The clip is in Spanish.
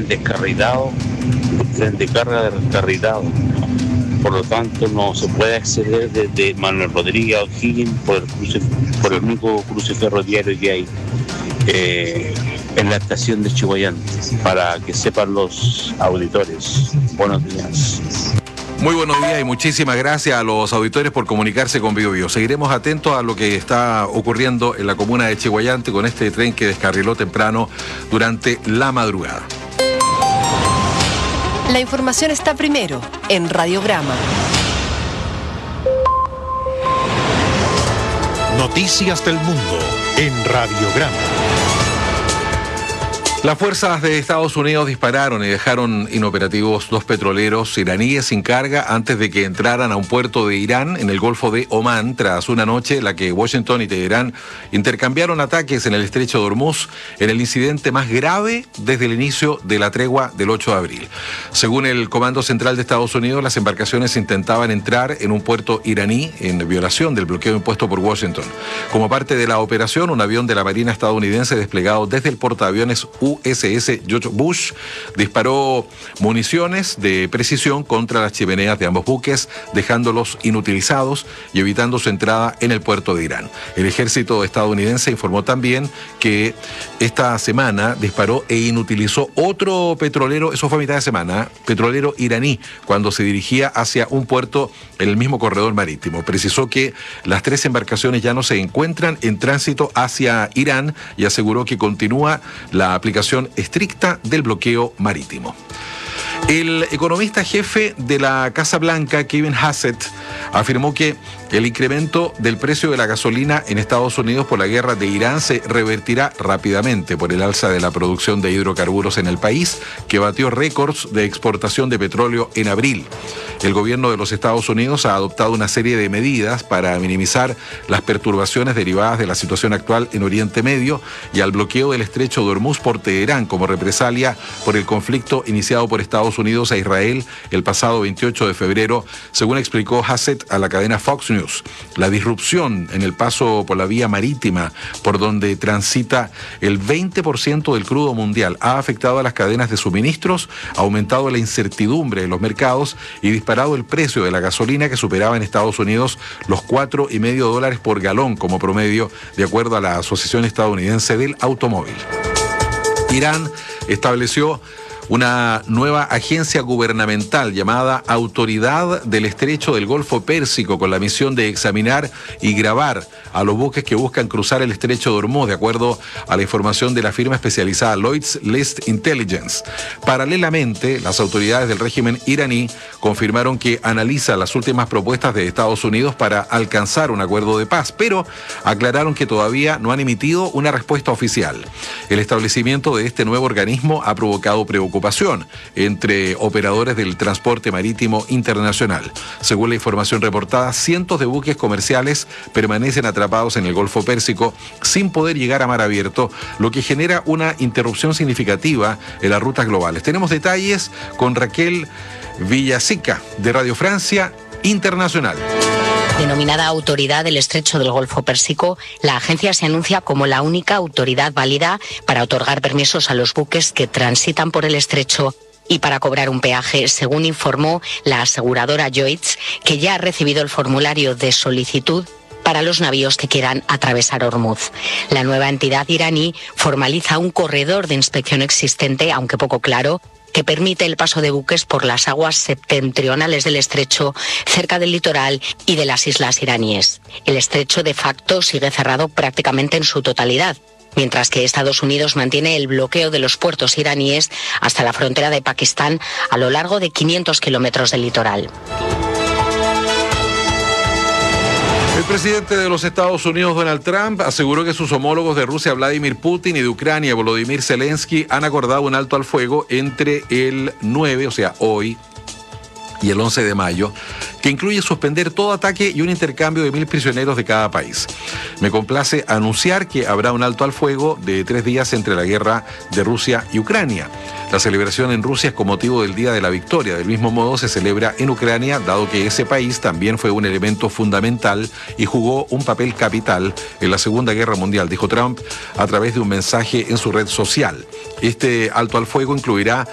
tren descarrilado, tren de carga descarrilado. Por lo tanto, no se puede acceder desde Manuel Rodríguez a O'Higgins por el único cruce ferroviario que hay en la estación de Chillhuayante, para que sepan los auditores. Buenos días. Muy buenos días y muchísimas gracias a los auditores por comunicarse con BioBio. Seguiremos atentos a lo que está ocurriendo en la comuna de Chillhuayante con este tren que descarriló temprano durante la madrugada. La información está primero en Radiograma. Noticias del mundo en Radiograma. Las fuerzas de Estados Unidos dispararon y dejaron inoperativos 2 petroleros iraníes sin carga antes de que entraran a un puerto de Irán en el Golfo de Omán, tras una noche en la que Washington y Teherán intercambiaron ataques en el estrecho de Hormuz, en el incidente más grave desde el inicio de la tregua del 8 de abril. Según el Comando Central de Estados Unidos, las embarcaciones intentaban entrar en un puerto iraní en violación del bloqueo impuesto por Washington. Como parte de la operación, un avión de la Marina estadounidense desplegado desde el portaaviones USS George Bush disparó municiones de precisión contra las chimeneas de ambos buques, dejándolos inutilizados y evitando su entrada en el puerto de Irán. El ejército estadounidense informó también que esta semana disparó e inutilizó otro petrolero, eso fue a mitad de semana, petrolero iraní, cuando se dirigía hacia un puerto en el mismo corredor marítimo. Precisó que las 3 embarcaciones ya no se encuentran en tránsito hacia Irán y aseguró que continúa la aplicación estricta del bloqueo marítimo. El economista jefe de la Casa Blanca, Kevin Hassett, afirmó que el incremento del precio de la gasolina en Estados Unidos por la guerra de Irán se revertirá rápidamente por el alza de la producción de hidrocarburos en el país, que batió récords de exportación de petróleo en abril. El gobierno de los Estados Unidos ha adoptado una serie de medidas para minimizar las perturbaciones derivadas de la situación actual en Oriente Medio y al bloqueo del estrecho de Hormuz por Teherán como represalia por el conflicto iniciado por Estados Unidos a Israel el pasado 28 de febrero, según explicó Hassett a la cadena Fox News. La disrupción en el paso por la vía marítima por donde transita el 20% del crudo mundial ha afectado a las cadenas de suministros, aumentado la incertidumbre en los mercados y disparado el precio de la gasolina, que superaba en Estados Unidos los $4.50 por galón como promedio, de acuerdo a la Asociación Estadounidense del Automóvil. Irán estableció una nueva agencia gubernamental llamada Autoridad del Estrecho del Golfo Pérsico, con la misión de examinar y grabar a los buques que buscan cruzar el estrecho de Hormuz, de acuerdo a la información de la firma especializada Lloyd's List Intelligence. Paralelamente, las autoridades del régimen iraní confirmaron que analiza las últimas propuestas de Estados Unidos para alcanzar un acuerdo de paz, pero aclararon que todavía no han emitido una respuesta oficial. El establecimiento de este nuevo organismo ha provocado preocupación entre operadores del transporte marítimo internacional. Según la información reportada, cientos de buques comerciales permanecen atrapados en el Golfo Pérsico sin poder llegar a mar abierto, lo que genera una interrupción significativa en las rutas globales. Tenemos detalles con Raquel Villasica de Radio Francia Internacional. Denominada Autoridad del Estrecho del Golfo Pérsico, la agencia se anuncia como la única autoridad válida para otorgar permisos a los buques que transitan por el estrecho y para cobrar un peaje, según informó la aseguradora Lloyd's, que ya ha recibido el formulario de solicitud para los navíos que quieran atravesar Hormuz. La nueva entidad iraní formaliza un corredor de inspección existente, aunque poco claro, que permite el paso de buques por las aguas septentrionales del estrecho, cerca del litoral y de las islas iraníes. El estrecho de facto sigue cerrado prácticamente en su totalidad, mientras que Estados Unidos mantiene el bloqueo de los puertos iraníes hasta la frontera de Pakistán a lo largo de 500 kilómetros del litoral. El presidente de los Estados Unidos, Donald Trump, aseguró que sus homólogos de Rusia, Vladimir Putin, y de Ucrania, Volodymyr Zelensky, han acordado un alto al fuego entre el 9, o sea, hoy, y el 11 de mayo, que incluye suspender todo ataque y un intercambio de 1.000 prisioneros de cada país. Me complace anunciar que habrá un alto al fuego de 3 días entre la guerra de Rusia y Ucrania. La celebración en Rusia es con motivo del Día de la Victoria. Del mismo modo se celebra en Ucrania, dado que ese país también fue un elemento fundamental y jugó un papel capital en la Segunda Guerra Mundial, dijo Trump a través de un mensaje en su red social. Este alto al fuego incluirá